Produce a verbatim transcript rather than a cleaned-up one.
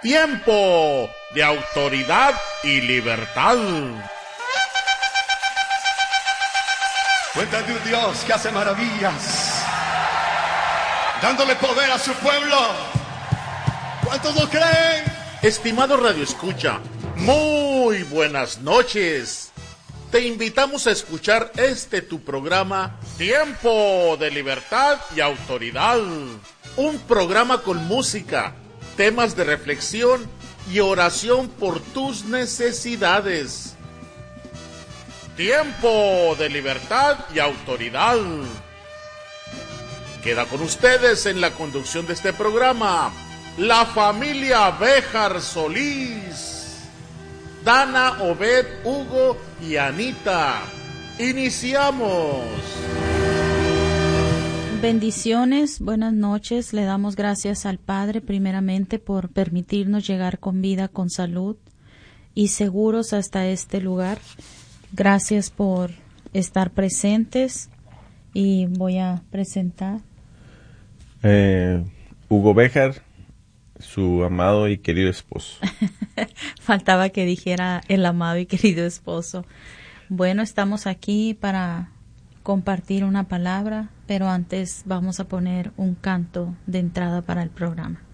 Tiempo de autoridad y libertad. Cuenta de un Dios que hace maravillas, dándole poder a su pueblo. ¿Cuántos lo creen? Estimado Radio Escucha, muy buenas noches. Te invitamos a escuchar este tu programa Tiempo de Libertad y Autoridad. Un programa con música, temas de reflexión y oración por tus necesidades. Tiempo de Libertad y Autoridad. Queda con ustedes en la conducción de este programa la familia Béjar Solís, Dana, Obed, Hugo y Anita. Iniciamos. Bendiciones, buenas noches. Le damos gracias al Padre primeramente por permitirnos llegar con vida, con salud y seguros hasta este lugar. Gracias por estar presentes y voy a presentar. Eh, Hugo Béjar, su amado y querido esposo. Faltaba que dijera el amado y querido esposo. Bueno, estamos aquí para compartir una palabra, pero antes vamos a poner un canto de entrada para el programa.